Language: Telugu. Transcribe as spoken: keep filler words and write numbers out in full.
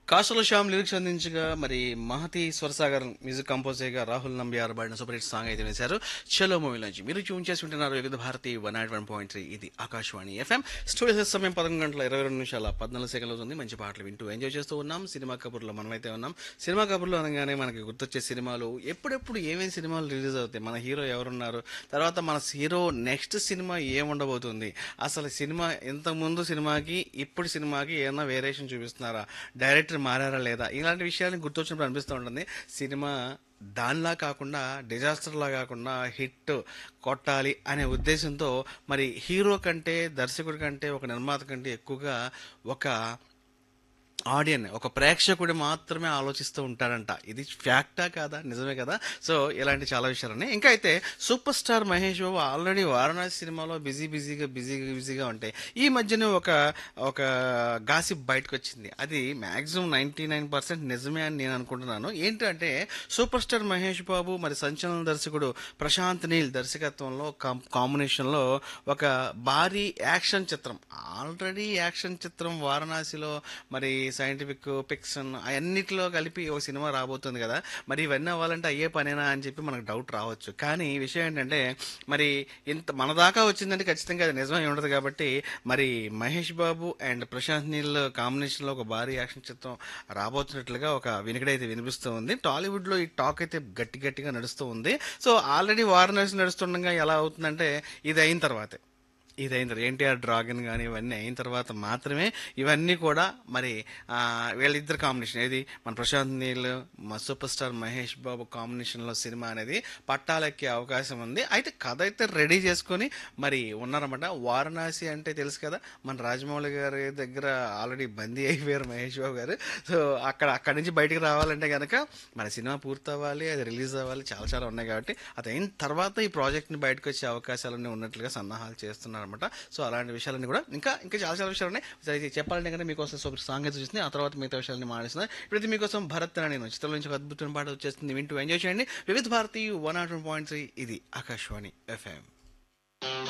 కాసుల శ్యామ్ లిరిక్స్ అందించగా మరి మహతి స్వరసాగర్ మ్యూజిక్ కంపోజ్ చేయగా రాహుల్ నంబియార్ పాడిన సూపర్ హిట్ సాంగ్ అయితే వేశారు చలో మూవీ నుంచి. మీరు ట్యూన్ చేసి ఉంటున్నారు వివిధ Bharati one not one point three ఇది ఆకాశవాణి ఎఫ్ఎం. స్టూడియో సమయం పదకొండు గంటల ఇరవై రెండు నిమిషాల పద్నాలుగు సెకండ్లు అవుతుంది. మంచి పాటలు వింటూ ఎంజాయ్ చేస్తూ ఉన్నాం. సినిమా కబుర్లో మనమైతే ఉన్నాం. సినిమా కబుర్లో అనగానే మనకి గుర్తొచ్చే సినిమాలు ఎప్పుడెప్పుడు ఏమేమి సినిమాలు రిలీజ్ అవుతాయి, మన హీరో ఎవరున్నారు, తర్వాత మన హీరో నెక్స్ట్ సినిమా ఏముండబోతుంది, అసలు సినిమా ఇంతకుముందు సినిమాకి ఇప్పుడు సినిమాకి ఏమన్నా వేరియేషన్ చూపిస్తున్నారా, డైరెక్టర్ మారారా లేదా, ఇలాంటి విషయాన్ని గుర్తొచ్చినప్పుడు అనిపిస్తూ ఉంటుంది. సినిమా దానిలా కాకుండా డిజాస్టర్లా కాకుండా హిట్ కొట్టాలి అనే ఉద్దేశంతో మరి హీరో కంటే దర్శకుడి కంటే ఒక నిర్మాత కంటే ఎక్కువగా ఒక ఆడియన్ ఒక ప్రేక్షకుడు మాత్రమే ఆలోచిస్తూ ఉంటాడంట. ఇది ఫ్యాక్టా కాదా, నిజమే కదా. సో ఇలాంటి చాలా విషయాలున్నాయి. ఇంకా అయితే super star Mahesh Babu already Varanasi సినిమాలో బిజీ బిజీగా బిజీగా బిజీగా ఉంటాయి. ఈ మధ్యనే ఒక ఒక గాసిప్ బయటకు వచ్చింది. అది మ్యాక్సిమం నైంటీ నైన్ పర్సెంట్ నిజమే అని నేను అనుకుంటున్నాను. ఏంటంటే సూపర్ స్టార్ మహేష్ బాబు మరి సంచలన దర్శకుడు ప్రశాంత్ నీల్ దర్శకత్వంలో కాం కాంబినేషన్లో ఒక భారీ యాక్షన్ చిత్రం, ఆల్రెడీ యాక్షన్ చిత్రం వారణాసిలో మరి సైంటిఫిక్ ఫిక్షన్ అన్నిటిలో కలిపి ఒక సినిమా రాబోతుంది కదా. మరి ఇవన్నీ అవ్వాలంటే అయ్యే పనేనా అని చెప్పి మనకు డౌట్ రావచ్చు. కానీ విషయం ఏంటంటే మరి ఇంత మన దాకా వచ్చిందంటే ఖచ్చితంగా అది నిజమై ఉండదు. కాబట్టి మరి మహేష్ బాబు అండ్ ప్రశాంత్ నీల్ కాంబినేషన్లో ఒక భారీ యాక్షన్ చిత్రం రాబోతున్నట్లుగా ఒక వినికిడైతే వినిపిస్తూ ఉంది. టాలీవుడ్లో ఈ టాక్ అయితే గట్టి గట్టిగా నడుస్తూ ఉంది. సో ఆల్రెడీ వారణాసి నడుస్తుండగా ఎలా అవుతుందంటే ఇది అయిన తర్వాతే ఇది అయిన తర్వాత ఎన్టీఆర్ డ్రాగన్ కానీ ఇవన్నీ అయిన తర్వాత మాత్రమే ఇవన్నీ కూడా మరి ఆ, వీళ్ళిద్దరు కాంబినేషన్ ఏది మన ప్రశాంత్ నీల్ మా సూపర్ స్టార్ మహేష్ బాబు కాంబినేషన్లో సినిమా అనేది పట్టాలెక్కే అవకాశం ఉంది. అయితే కథ అయితే రెడీ చేసుకొని మరి ఉన్నారన్నమాట. వారణాసి అంటే తెలుసు కదా, మన రాజమౌళి గారి దగ్గర ఆల్రెడీ బందీ అయిపోయారు మహేష్ బాబు గారు. సో అక్కడ అక్కడి నుంచి బయటికి రావాలంటే కనుక మన సినిమా పూర్తి అవ్వాలి, అది రిలీజ్ అవ్వాలి, చాలా చాలా ఉన్నాయి. కాబట్టి అది అయిన తర్వాత ఈ ప్రాజెక్ట్ని బయటకు వచ్చే అవకాశాలన్నీ ఉన్నట్లుగా సన్నాహాలు చేస్తున్నారు అనమాట. సో అలాంటి విషయాలన్నీ కూడా ఇంకా ఇంకా చాలా చాలా విషయాలు ఉన్నాయి. సరే చెప్పాలంటే కనుక మీకోసం సూపర్ సాంగ్ అయితే చూస్తుంది, ఆ తర్వాత మిగతా విషయాలని మాట్లాడుతున్నాను. ఇప్పుడైతే మీకోసం భరత్ అని నేను చిత్రం నుంచి ఒక అద్భుతమైన పాట వచ్చేస్తుంది, వింటూ ఎంజాయ్ చేయండి. వివిధ Bharati one not one point three ఇది ఆకాశవాణి ఎఫ్ఎం.